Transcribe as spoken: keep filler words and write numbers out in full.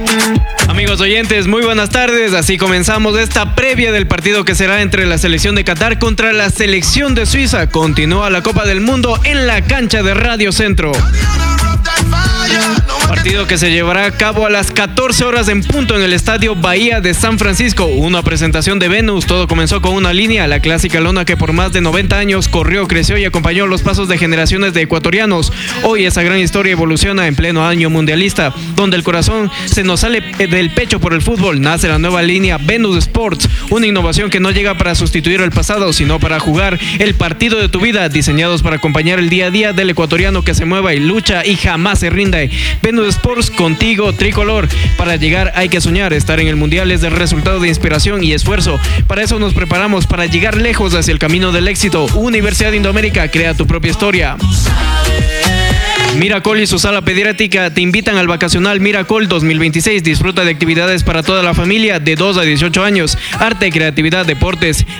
Amigos oyentes, muy buenas tardes. Así comenzamos esta previa del partido que será entre la selección de Qatar contra la selección de Suiza. Continúa la Copa del Mundo en la cancha de Radio Centro. Partido que se llevará a cabo a las catorce horas en punto en el Estadio Bahía de San Francisco. Una presentación de Venus. Todo comenzó con una línea, la clásica lona que por más de noventa años corrió, creció y acompañó los pasos de generaciones de ecuatorianos. Hoy esa gran historia evoluciona en pleno año mundialista, donde el corazón se nos sale del pecho por el fútbol. Nace la nueva línea Venus Sports, una innovación que no llega para sustituir el pasado, sino para jugar el partido de tu vida, diseñados para acompañar el día a día del ecuatoriano que se mueva y lucha y jamás se rinde. Venus Sports, contigo tricolor. Para llegar hay que soñar. Estar en el mundial es el resultado de inspiración y esfuerzo. Para eso nos preparamos, para llegar lejos hacia el camino del éxito. Universidad de Indoamérica, crea tu propia historia. Miracol y su sala pediátrica te invitan al vacacional Miracol dos mil veintiséis. Disfruta de actividades para toda la familia de dos a dieciocho años, arte, creatividad, deportes,